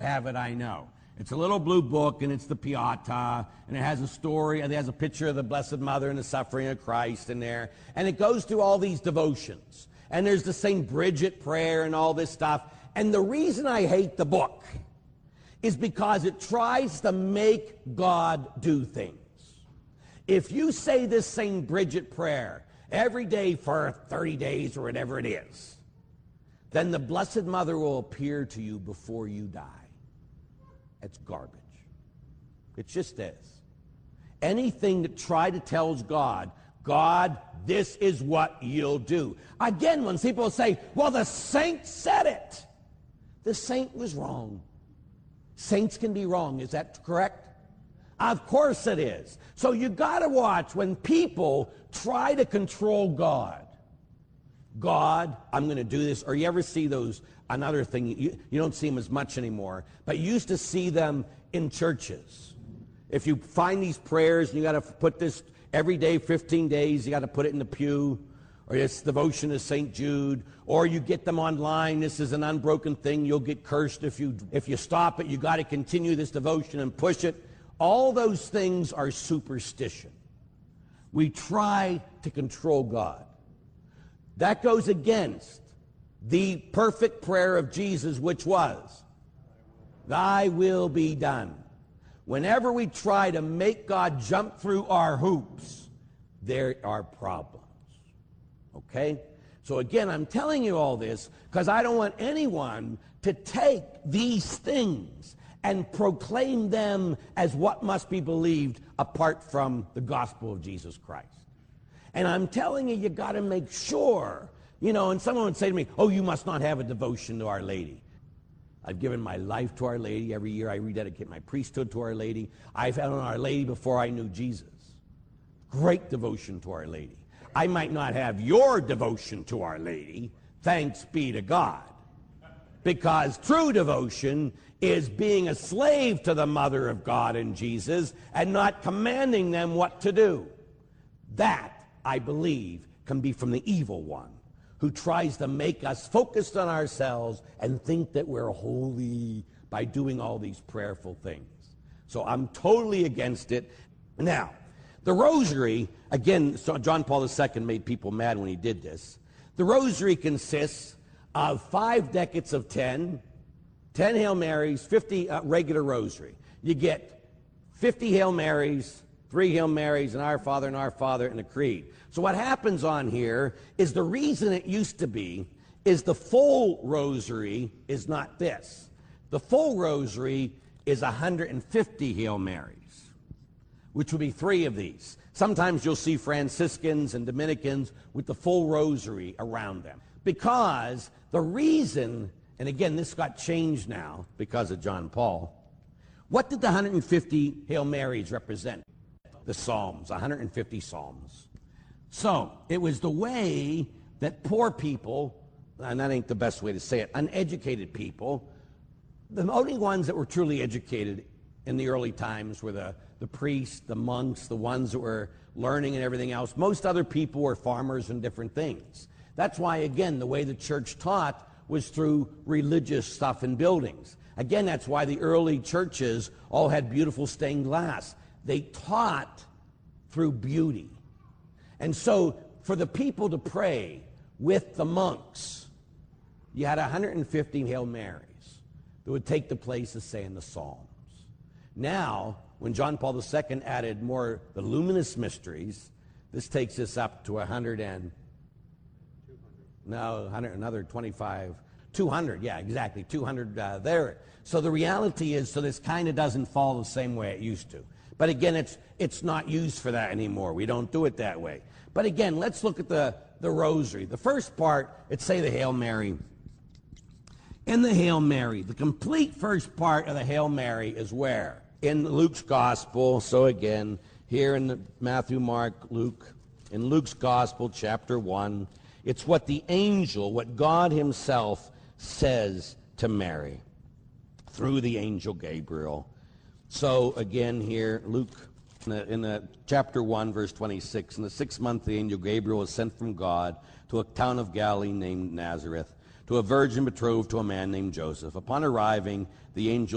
have it, I know. It's a little blue book, and it's the Pietà, and it has a story, and it has a picture of the Blessed Mother and the suffering of Christ in there. And it goes through all these devotions. And there's the St. Bridget prayer and all this stuff. And the reason I hate the book is because it tries to make God do things. If you say this St. Bridget prayer every day for 30 days or whatever it is, then the Blessed Mother will appear to you before you die. It's garbage. It just is. Anything that try to tells God, God, this is what you'll do. Again, when people say, well, the saint said it, the saint was wrong. Saints can be wrong. Is that correct? Of course it is. So you got to watch when people try to control God. God, I'm going to do this. Or you ever see those, another thing, you don't see them as much anymore, but you used to see them in churches. If you find these prayers and you got to put this every day, 15 days, you got to put it in the pew, or this devotion to St. Jude, or you get them online. This is an unbroken thing. You'll get cursed if you stop it. You got to continue this devotion and push it. All those things are superstition. We try to control God. That goes against the perfect prayer of Jesus, which was, thy will be done. Whenever we try to make God jump through our hoops, there are problems. Okay? So again, I'm telling you all this because I don't want anyone to take these things and proclaim them as what must be believed apart from the gospel of Jesus Christ. And I'm telling you, you got to make sure, and someone would say to me, oh, you must not have a devotion to Our Lady. I've given my life to Our Lady. Every year I rededicate my priesthood to Our Lady. I've had on Our Lady before I knew Jesus. Great devotion to Our Lady. I might not have your devotion to Our Lady, thanks be to God. Because true devotion is being a slave to the Mother of God and Jesus and not commanding them what to do. That, I believe, can be from the evil one who tries to make us focused on ourselves and think that we're holy by doing all these prayerful things. So I'm totally against it. Now, the rosary, again, so John Paul II made people mad when he did this. The rosary consists of 5 decades of 10 Hail Marys, 50 regular rosary. You get 50 Hail Marys, 3 Hail Marys, and Our Father, and a creed. So what happens on here is the reason it used to be is the full rosary is not this. The full rosary is 150 Hail Marys, which would be 3 of these. Sometimes you'll see Franciscans and Dominicans with the full rosary around them. Because the reason, and again, this got changed now because of John Paul, what did the 150 Hail Marys represent? The Psalms, 150 Psalms. So it was the way that poor people, and that ain't the best way to say it, uneducated people, the only ones that were truly educated in the early times were the priests, the monks, the ones that were learning and everything else. Most other people were farmers and different things. That's why, again, the way the church taught was through religious stuff in buildings. Again, that's why the early churches all had beautiful stained glass. They taught through beauty. And so for the people to pray with the monks, you had 150 Hail Marys that would take the place of saying the Psalms. Now, when John Paul II added more the luminous mysteries, this takes us up to 200, yeah, exactly, 200 there. So the reality is, so this kind of doesn't fall the same way it used to. But again, it's not used for that anymore. We don't do it that way. But again, let's look at the rosary. The first part, it's say the Hail Mary. In the Hail Mary, the complete first part of the Hail Mary is where? In Luke's Gospel. So again, here in the Matthew, Mark, Luke, in Luke's Gospel, chapter 1, it's what the angel, what God himself says to Mary through the angel Gabriel. So again here, Luke, in the chapter 1, verse 26, in the 6th month the angel Gabriel was sent from God to a town of Galilee named Nazareth, to a virgin betrothed to a man named Joseph. Upon arriving, the angel